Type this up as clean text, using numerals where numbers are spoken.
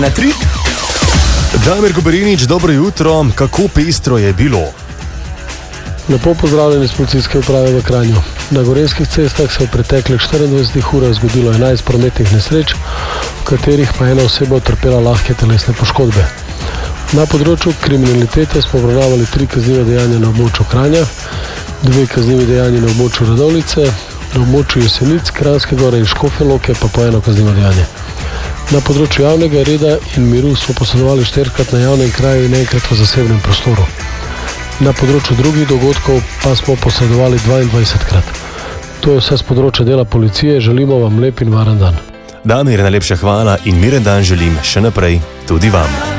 Na 3. Damir Goberinič, dobro jutro. Kako pestro je bilo? Lepo pozdravljeni iz policijske uprave v Kranju. Na gorenjskih cestah se v preteklih 24 urah zgodilo 11 prometnih nesreč, v katerih pa ena oseba utrpela lahke telesne poškodbe. Na področju kriminalitete smo obravnavali 3 kazniva dejanja na območju Kranja, 2 kaznivi dejanji na območju Radovljice, na območju Jesenic, Kranjske Gore in Škofje Loke pa po eno kaznivo dejanje. Na področju javnega reda in miru smo posredovali 4-krat na javnem kraju in 1-krat v zasebnem prostoru. Na področju drugih dogodkov pa smo posredovali 22-krat. To je vse z področja dela policije, želimo vam lep in varen dan. Damir, najlepša hvala in miren dan želim še naprej tudi vam.